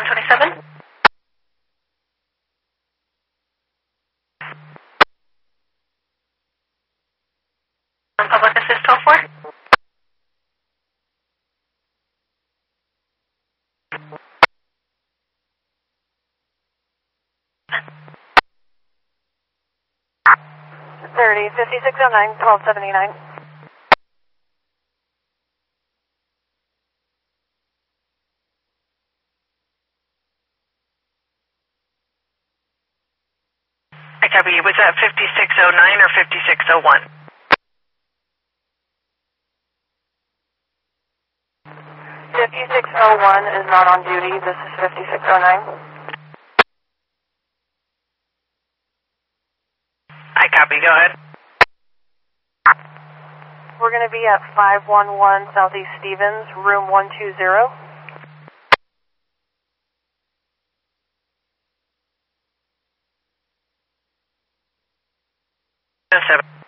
127. Public Assist 124. Thirty 5609 1279. I copy. Was that 5609 or 5601? 5601 is not on duty. This is 5609. I copy. Go ahead. We're going to be at 511 Southeast Stevens, room 120. Seven.